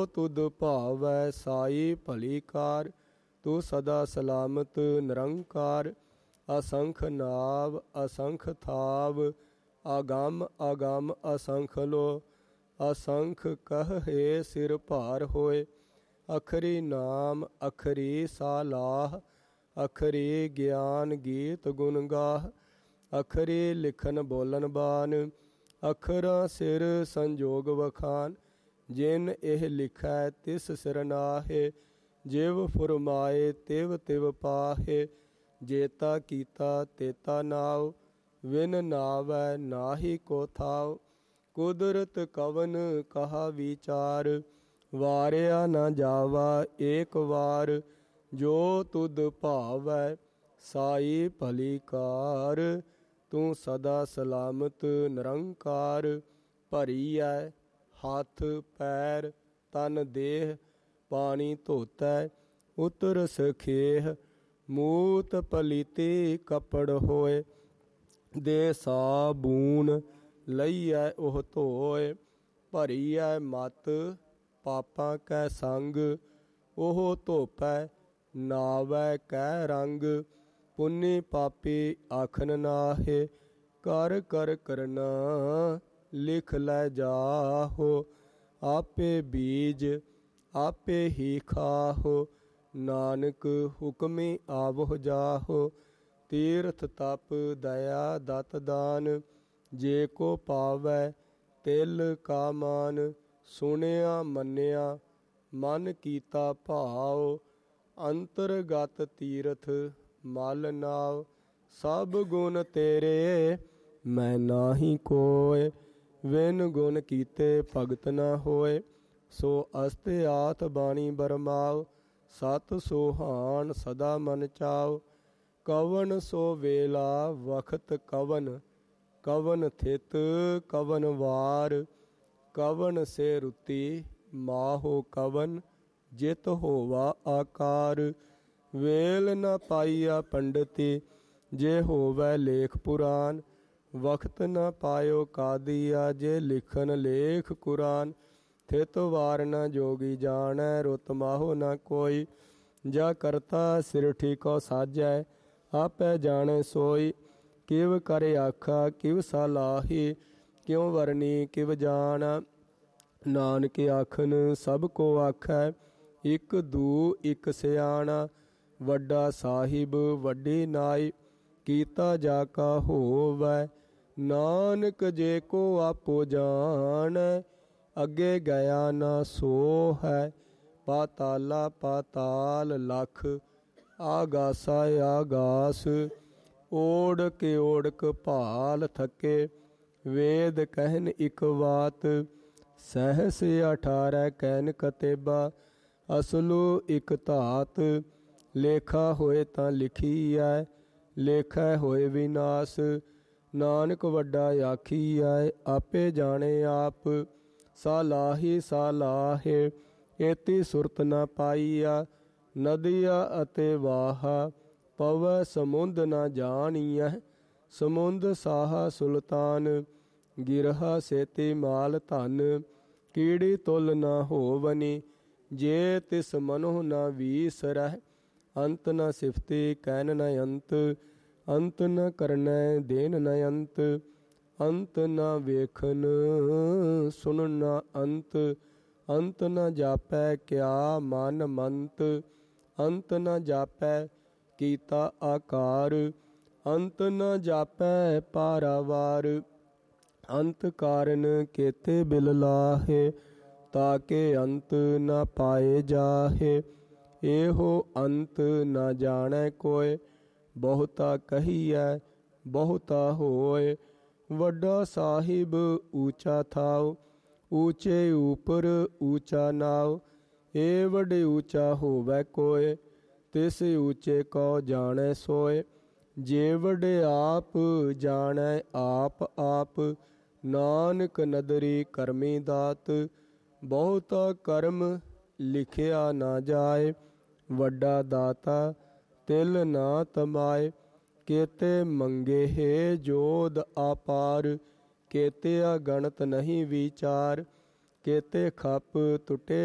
तुद भावै साई भली कार। तू सदा सलामत निरंकार। असंख नाव असंख थाव, आगम आगम असंख लो। असंख कहे सिर भार होए, अखरी नाम अखरी सालाह। अखरी ज्ञान गीत गुण गाह, अखरी लिखन बोलन बान। अखरां सिर संजोग वखान, जिन एह लिखै तिस सिर नाहे। जिव फुरमाए तिव तिव पाहे, जेता कीता तेता नाव। विन नावै नाहि को थाव, कुदरत कवन कहा विचार। वारिया न जावा एक वार, जो तुद भावै साई भली कार। तू सदा सलामत निरंकार। भरीऐ हथ पैर तन देह, पानी धोतै उतर सखेह। मूत पलीती कपड़ होए, दे साबून लईऐ ओह धोए। भरीऐ मत पापां कै संग, ओह धोपै नावै कै रंग। पुन्नी पापी आखन नाहे, कर कर करना लिख लै जाहो। आपे बीज आपे ही खाहो, नानक हुक्मी आवह जाहो। तीर्थ तप दया दत दान, जे को पावै तिल का मान। सुनिया मन्निया मन कीता भाव, अंतरगत तीर्थ मल नाव। सब गुण तेरे मैं नाहि कोय, विन गुण कीते भगत न होए। सो अस्त्यात बाणी बरमाव, सत सोहान सदा मन चाव। कवन सो वेला वखत कवन, कवन थित कवन वार। कवन से रुति माहो कवन, जित होवा आकार। वेल न पाइया पंडिती, जे होवै लेख पुराण। वक्त न पायो कादिया, जे लिखन लेख कुरान। थित वार न जोगी जानै, रुत माहो न कोई। जा करता सिरठी को साजै, आपै जाने सोई। किव कर आखा किव सलाही, क्यों वरनी किव जान। नानक आखन सब को आखै, इक दू इक सियाणा। वड्डा साहिब वड्डी नाई, कीता जाका होवै। नानक जे को आपो जानै, अगे गया न सो है। पाताला पाताल लख, आगासा आगास। ओढ़क ओढ़क भाल थके, वेद कहन इक बात। सहस 18 कहन कतेबा, असलु इक धात। लेखा होए तां लिखीऐ, लेखै होए विनाश। नानक वड्डा आखीऐ, आपे जाने आप। सालाही सालाहे, एती सुरत न पाईया। नदिया अते वाहा, पवै समुंद न जानियह। समुंद साहा सुल्तान, गिरहा सेती माल धन। कीड़ी तुल न होवनी, जे तिस मनो न वीसरह। अंत न सिफती कहन न अंत, अंत न करनै देन न अंत। अंत न वेखन सुनन न अंत, अंत न जापै क्या मन मंत। अंत न जापै कीता आकार, अंत न जापै पारावार। अंत कारण केते बिल लाहे, ताके अंत न पाए जाहे। एहो अंत न जानै कोय, बहुता कहियै बहुता होए। वड्डा साहिब ऊंचा थाव, ऊंचे ऊपर ऊंचा नाव। ए वडे ऊंचा होवै कोय, तिस ऊंचे को जानै सोय। जे वडे आप जानै आप आप, नानक नदरी करमी दात। बहुता कर्म लिखिया ना जाए, वड्डा दाता तिल ना तमाए। केते मंगे हे जोध आपार, केते अगणत नहीं विचार। केते खप टुटे